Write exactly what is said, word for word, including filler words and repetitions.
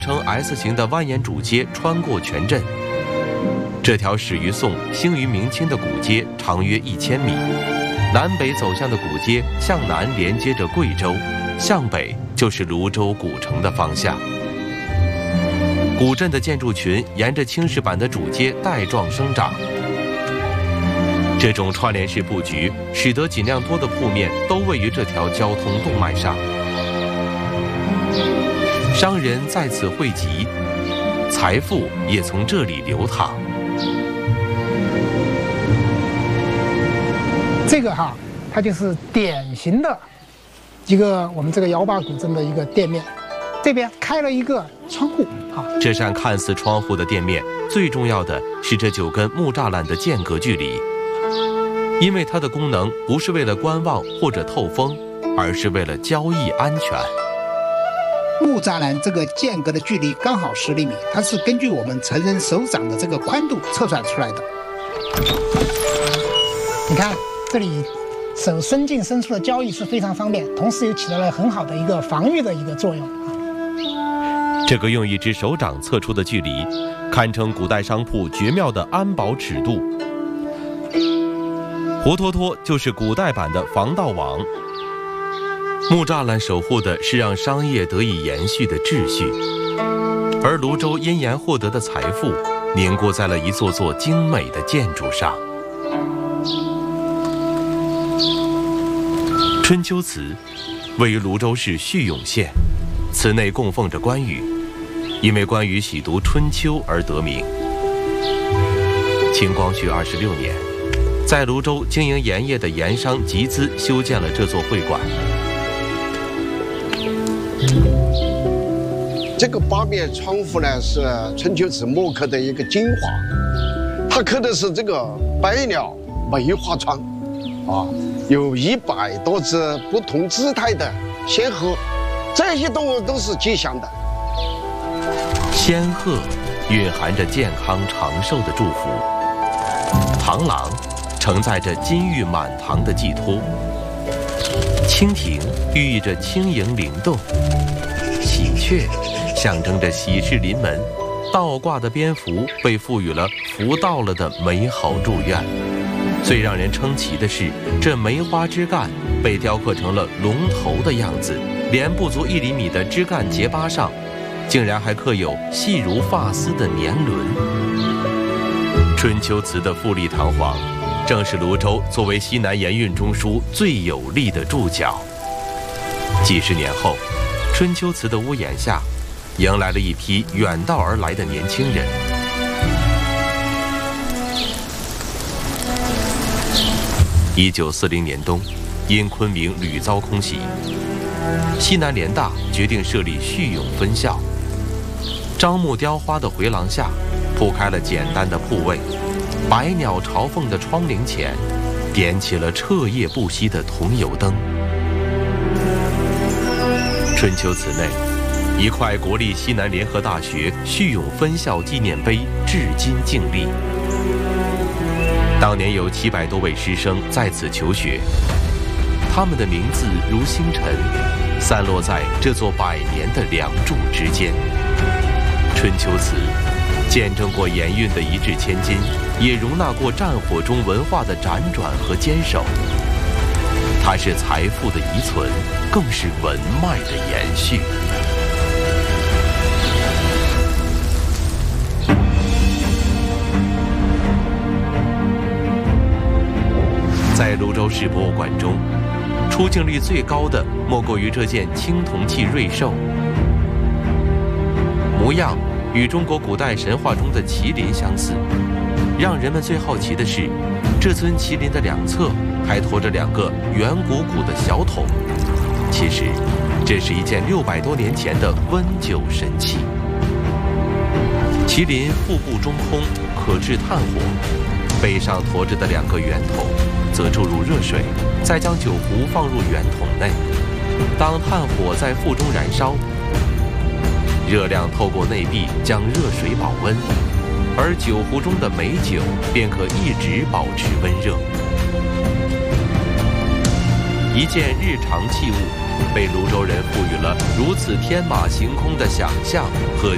呈 S 型的蜿蜒主街穿过全镇。这条始于宋、兴于明清的古街长约一千米，南北走向的古街向南连接着贵州，向北就是泸州古城的方向。古镇的建筑群沿着青石板的主街带状生长。这种串联式布局，使得尽量多的铺面都位于这条交通动脉上。商人在此汇集，财富也从这里流淌。 这个哈，它就是典型的一个我们这个姚坝古镇的一个店面，这边开了一个窗户啊。 这扇看似窗户的店面，最重要的是这九根木栅栏的间隔距离。因为它的功能不是为了观望或者透风，而是为了交易安全。 木栅栏这个间隔的距离刚好十厘米，它是根据我们成人手掌的这个宽度测算出来的。 你看这里手伸进伸出的交易是非常方便，同时又起到了很好的一个防御的一个作用。 这个用一只手掌测出的距离，堪称古代商铺绝妙的安保尺度。活脱脱就是古代版的防盗网。木栅栏守护的是让商业得以延续的秩序，而泸州因盐获得的财富凝固在了一座座精美的建筑上。春秋祠位于泸州市叙永县，祠内供奉着关羽，因为关羽喜读《春秋》而得名。清光绪二十六年，在泸州经营盐业的盐商集资修建了这座会馆。 这个八面窗户呢，是春秋祠木刻的一个精华，它刻的是这个百鸟梅花窗，啊，有一百多只不同姿态的仙鹤，这些动物都是吉祥的。 仙鹤蕴含着健康长寿的祝福，螳螂承载着金玉满堂的寄托，蜻蜓寓意着轻盈灵动，喜鹊象征着喜事临门，倒挂的蝙蝠被赋予了福到了的美好祝愿。最让人称奇的是，这梅花枝干被雕刻成了龙头的样子，连不足一厘米的枝干结疤上，竟然还刻有细如发丝的年轮。春秋祠的富丽堂皇，正是泸州作为西南盐运中枢最有力的注脚。几十年后，春秋祠的屋檐下，迎来了一批远道而来的年轻人。一九四零年冬，因昆明屡遭空袭，西南联大决定设立叙永分校。樟木雕花的回廊下，铺开了简单的铺位，百鸟朝凤的窗棂前，点起了彻夜不息的桐油灯。春秋祠内，一块国立西南联合大学叙永分校纪念碑至今静立。当年有七百多位师生在此求学，他们的名字如星辰，散落在这座百年的梁柱之间。春秋祠见证过盐运的一掷千金，也容纳过战火中文化的辗转和坚守。它是财富的遗存，更是文脉的延续。在泸州市博物馆中，出镜率最高的莫过于这件青铜器瑞兽，模样与中国古代神话中的麒麟相似。让人们最好奇的是，这尊麒麟的两侧还驮着两个圆鼓鼓的小桶。其实，这是一件六百多年前的温酒神器。麒麟腹部中空，可制炭火，背上驮着的两个圆筒则注入热水，再将酒壶放入圆筒内。当炭火在腹中燃烧，热量透过内壁将热水保温，而酒壶中的美酒便可一直保持温热。一件日常器物，被泸州人赋予了如此天马行空的想象和